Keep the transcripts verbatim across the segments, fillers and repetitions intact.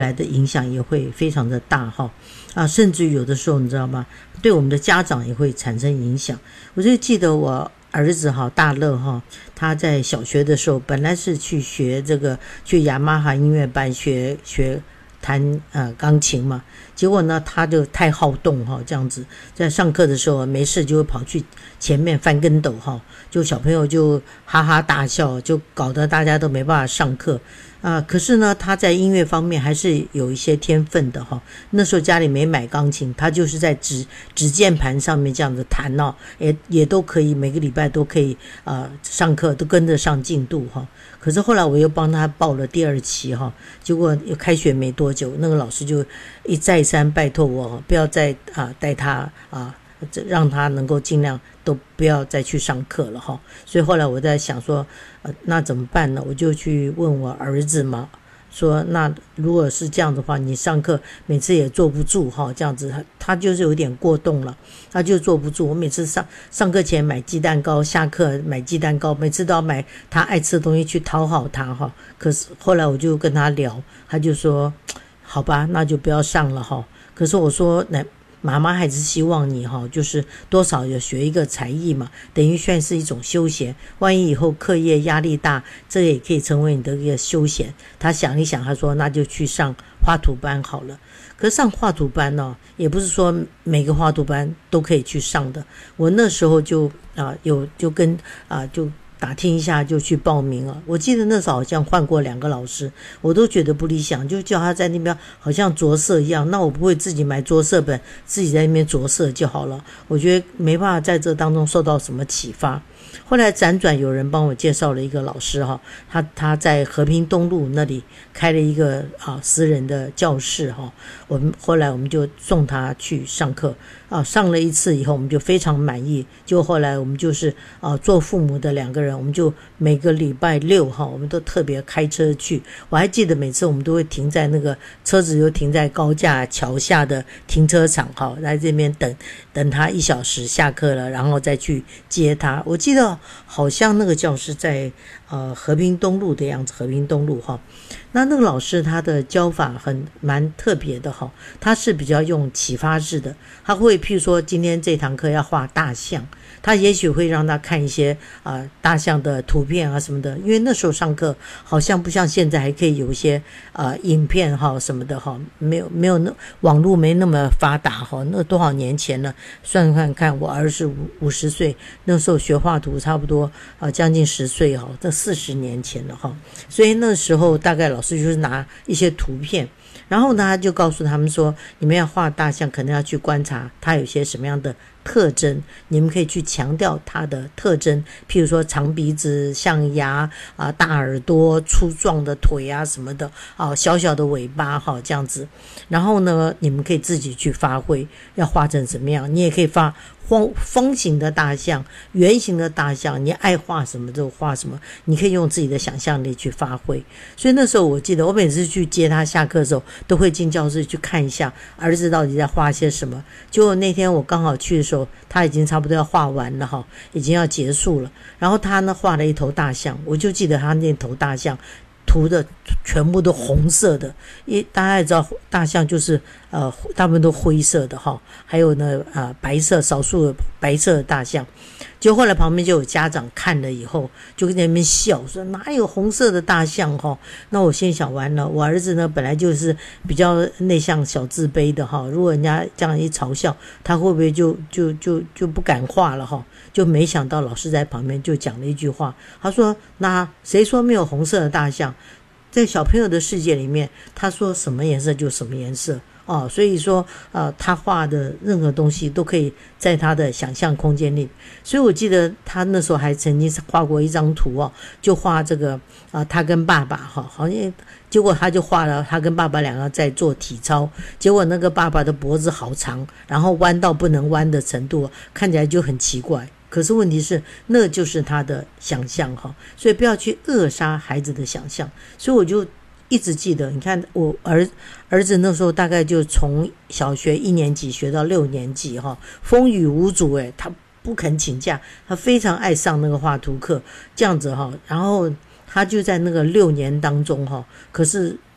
来的影响也会非常的大哈啊，甚至于有的时候你知道吗？对我们的家长也会产生影响。我就记得我儿子哈大乐哈，他在小学的时候本来是去学这个去雅马哈音乐班学学弹呃钢琴嘛，结果呢他就太好动哈，这样子在上课的时候没事就会跑去前面翻跟斗哈，就小朋友就哈哈大笑，就搞得大家都没办法上课。啊、呃，可是呢，他在音乐方面还是有一些天分的哈。那时候家里没买钢琴，他就是在指指键盘上面这样子弹哦，也也都可以，每个礼拜都可以啊、呃、上课都跟得上进度哈。可是后来我又帮他报了第二期哈，结果又开学没多久，那个老师就一再三拜托我不要再啊、呃、带他啊。让他能够尽量都不要再去上课了哈，所以后来我在想说，呃，那怎么办呢？我就去问我儿子嘛，说那如果是这样的话，你上课每次也坐不住哈，这样子他他就是有点过动了，他就坐不住。我每次上上课前买鸡蛋糕，下课买鸡蛋糕，每次都要买他爱吃的东西去讨好他哈。可是后来我就跟他聊，他就说，好吧，那就不要上了哈。可是我说那。妈妈还是希望你哈，就是多少有学一个才艺嘛，等于算是一种休闲。万一以后课业压力大，这也可以成为你的一个休闲。他想一想，他说那就去上画图班好了。可是上画图班呢、哦，也不是说每个画图班都可以去上的。我那时候就啊、呃、有就跟啊、呃、就。打听一下就去报名了。我记得那时候好像换过两个老师，我都觉得不理想，就叫他在那边好像着色一样。那我不会自己买着色本，自己在那边着色就好了。我觉得没办法在这当中受到什么启发。后来辗转有人帮我介绍了一个老师哈，他他在和平东路那里开了一个啊私人的教室哈。我们后来我们就送他去上课啊，上了一次以后我们就非常满意。就后来我们就是啊做父母的两个人，我们就每个礼拜六哈，我们都特别开车去。我还记得每次我们都会停在那个车子就停在高架桥下的停车场哈，在这边等等他一小时下课了，然后再去接他。我记得好像那个教室在呃和平东路的样子，和平东路哈。那那个老师他的教法很蛮特别的哈，他是比较用启发式的，他会譬如说今天这堂课要画大象，他也许会让他看一些啊、呃、大象的图片啊什么的，因为那时候上课好像不像现在还可以有一些啊、呃、影片哈什么的哈，没有没有那网络没那么发达哈，那多少年前了，算看看我儿子五五十岁，那时候学画图差不多啊、呃、将近十岁哈，这四十年前了哈，所以那时候大概老师就是拿一些图片。然后呢，他就告诉他们说，你们要画大象，可能要去观察它有些什么样的特征，你们可以去强调它的特征，譬如说长鼻子、象牙啊、大耳朵、粗壮的腿啊什么的啊，小小的尾巴哈这样子。然后呢，你们可以自己去发挥，要画成什么样，你也可以画方方形的大象、圆形的大象，你爱画什么就画什么，你可以用自己的想象力去发挥。所以那时候我记得，我每次去接他下课的时候，都会进教室去看一下儿子到底在画些什么。结果那天我刚好去的时候，他已经差不多要画完了哈，已经要结束了。然后他呢画了一头大象，我就记得他那头大象涂的全部都红色的，因大家也知道大象就是呃大部分都灰色的哈，还有呢啊、呃、白色少数的白色的大象。就后来旁边就有家长看了以后，就跟那边笑说哪有红色的大象哈？那我心想完了，我儿子呢本来就是比较内向小自卑的哈，如果人家这样一嘲笑，他会不会就就就就不敢画了哈？就没想到老师在旁边就讲了一句话，他说那谁说没有红色的大象？在小朋友的世界里面，他说什么颜色就什么颜色哦，所以说呃，他画的任何东西都可以在他的想象空间里。所以我记得他那时候还曾经画过一张图哦，就画这个啊、呃，他跟爸爸哈，好像结果他就画了他跟爸爸两个在做体操，结果那个爸爸的脖子好长，然后弯到不能弯的程度，看起来就很奇怪。可是问题是，那就是他的想象哈，所以不要去扼杀孩子的想象。所以我就一直记得，你看我儿儿子那时候大概就从小学一年级学到六年级哈，风雨无阻诶，他不肯请假，他非常爱上那个画图课，这样子哈，然后他就在那个六年当中哈，可是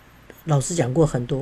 老师讲过很多，